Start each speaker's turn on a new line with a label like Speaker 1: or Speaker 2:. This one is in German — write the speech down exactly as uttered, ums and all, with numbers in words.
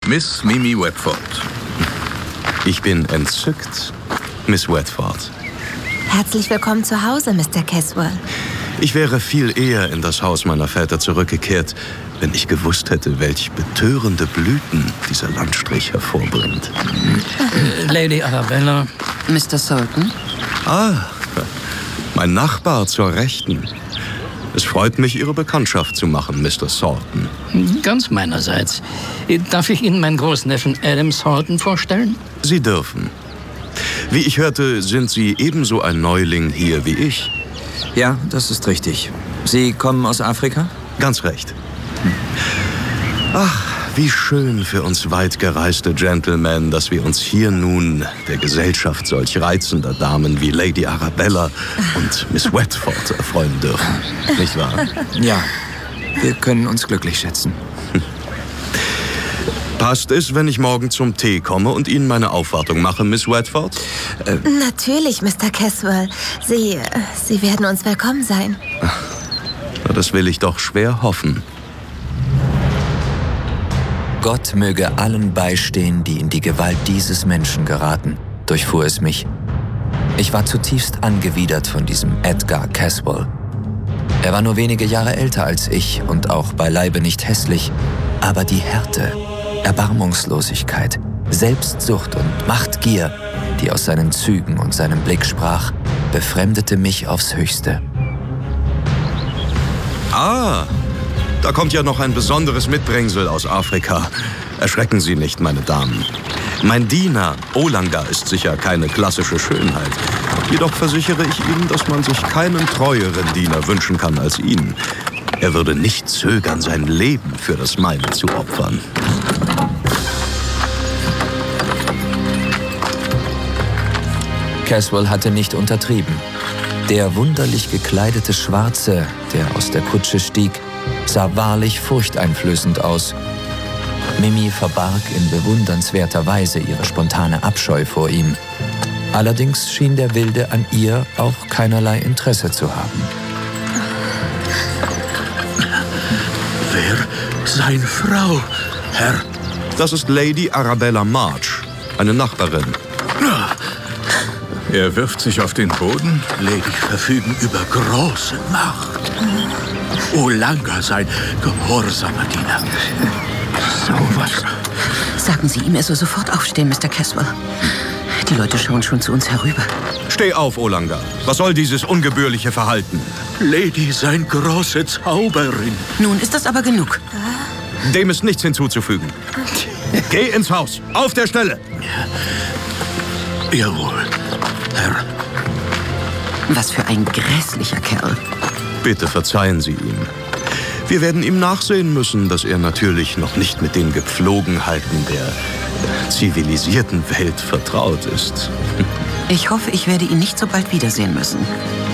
Speaker 1: Miss Mimi Wedford.
Speaker 2: Ich bin entzückt, Miss Wedford.
Speaker 3: Herzlich willkommen zu Hause, Mister Caswell.
Speaker 2: Ich wäre viel eher in das Haus meiner Väter zurückgekehrt, wenn ich gewusst hätte, welch betörende Blüten dieser Landstrich hervorbringt.
Speaker 4: Äh, Lady Arabella.
Speaker 5: Mister Sultan?
Speaker 2: Ah, mein Nachbar zur Rechten. Es freut mich, Ihre Bekanntschaft zu machen, Mister Sultan.
Speaker 4: Ganz meinerseits. Darf ich Ihnen meinen Großneffen Adam Sultan vorstellen?
Speaker 2: Sie dürfen. Wie ich hörte, sind Sie ebenso ein Neuling hier wie ich.
Speaker 6: Ja, das ist richtig. Sie kommen aus Afrika?
Speaker 2: Ganz recht. Ach, wie schön für uns weit gereiste Gentlemen, dass wir uns hier nun der Gesellschaft solch reizender Damen wie Lady Arabella und Miss Wedford erfreuen dürfen. Nicht wahr?
Speaker 6: Ja, wir können uns glücklich schätzen.
Speaker 2: Passt es, wenn ich morgen zum Tee komme und Ihnen meine Aufwartung mache, Miss Wedford?
Speaker 3: Äh, Natürlich, Mister Caswell. Sie, äh, Sie werden uns willkommen sein.
Speaker 2: Na, das will ich doch schwer hoffen.
Speaker 7: Gott möge allen beistehen, die in die Gewalt dieses Menschen geraten, durchfuhr es mich. Ich war zutiefst angewidert von diesem Edgar Caswell. Er war nur wenige Jahre älter als ich und auch beileibe nicht hässlich, aber die Härte, Erbarmungslosigkeit, Selbstsucht und Machtgier, die aus seinen Zügen und seinem Blick sprach, befremdete mich aufs Höchste.
Speaker 2: Ah, da kommt ja noch ein besonderes Mitbringsel aus Afrika. Erschrecken Sie nicht, meine Damen. Mein Diener, Olanga, ist sicher keine klassische Schönheit. Jedoch versichere ich Ihnen, dass man sich keinen treueren Diener wünschen kann als ihn. Er würde nicht zögern, sein Leben für das meine zu opfern.
Speaker 7: Caswell hatte nicht untertrieben. Der wunderlich gekleidete Schwarze, der aus der Kutsche stieg, sah wahrlich furchteinflößend aus. Mimi verbarg in bewundernswerter Weise ihre spontane Abscheu vor ihm. Allerdings schien der Wilde an ihr auch keinerlei Interesse zu haben.
Speaker 1: Wer sein Frau, Herr?
Speaker 2: Das ist Lady Arabella March, eine Nachbarin.
Speaker 1: Er wirft sich auf den Boden. Lady verfügen über große Macht. Olanga sein gehorsamer Diener. So was.
Speaker 5: Sagen Sie ihm, er soll sofort aufstehen, Mister Caswell. Die Leute schauen schon zu uns herüber.
Speaker 2: Steh auf, Olanga. Was soll dieses ungebührliche Verhalten?
Speaker 1: Lady sein große Zauberin.
Speaker 5: Nun ist das aber genug.
Speaker 2: Dem ist nichts hinzuzufügen. Geh ins Haus. Auf der Stelle.
Speaker 1: Jawohl, Herr.
Speaker 5: Was für ein grässlicher Kerl.
Speaker 2: Bitte verzeihen Sie ihm. Wir werden ihm nachsehen müssen, dass er natürlich noch nicht mit den Gepflogenheiten der zivilisierten Welt vertraut ist.
Speaker 5: Ich hoffe, ich werde ihn nicht so bald wiedersehen müssen.